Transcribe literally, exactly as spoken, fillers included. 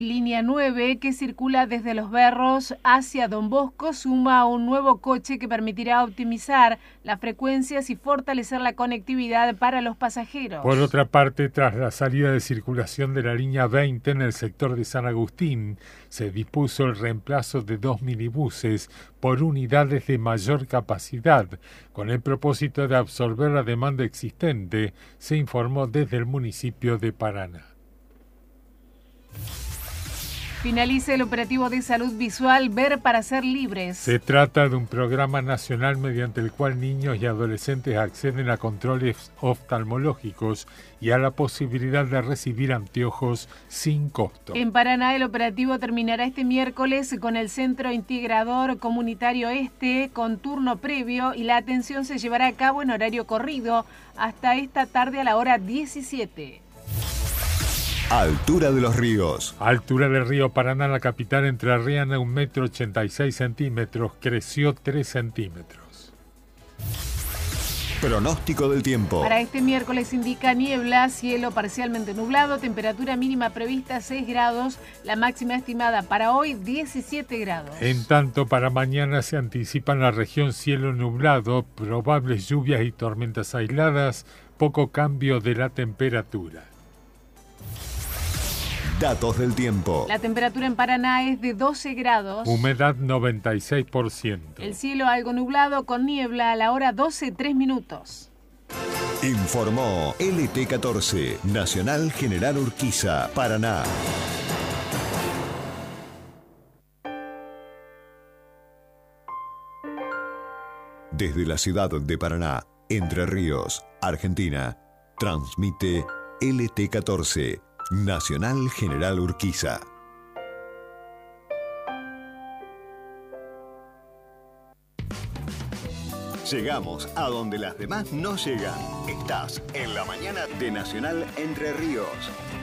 Línea nueve, que circula desde Los Berros hacia Don Bosco, suma un nuevo coche que permitirá optimizar las frecuencias y fortalecer la conectividad para los pasajeros. Por otra parte, tras la salida de circulación de la línea veinte en el sector de San Agustín, se dispuso el reemplazo de dos minibuses por unidades de mayor capacidad, con el propósito de absorber la demanda existente, se informó desde el municipio de Paraná. Finaliza el operativo de salud visual Ver para ser libres. Se trata de un programa nacional mediante el cual niños y adolescentes acceden a controles oftalmológicos y a la posibilidad de recibir anteojos sin costo. En Paraná el operativo terminará este miércoles con el Centro Integrador Comunitario Este con turno previo y la atención se llevará a cabo en horario corrido hasta esta tarde a la hora diecisiete. Altura de los ríos. Altura del río Paraná, la capital entrerriana, un metro ochenta y seis centímetros, creció tres centímetros. Pronóstico del tiempo. Para este miércoles indica niebla, cielo parcialmente nublado, temperatura mínima prevista seis grados, la máxima estimada para hoy diecisiete grados. En tanto, para mañana se anticipa en la región cielo nublado, probables lluvias y tormentas aisladas, poco cambio de la temperatura. Datos del tiempo. La temperatura en Paraná es de doce grados. Humedad noventa y seis por ciento. El cielo algo nublado con niebla a la hora doce, tres minutos. Informó L T catorce, Nacional General Urquiza, Paraná. Desde la ciudad de Paraná, Entre Ríos, Argentina, transmite L T catorce, Nacional General Urquiza. Llegamos a donde las demás no llegan. Estás en la mañana de Nacional Entre Ríos.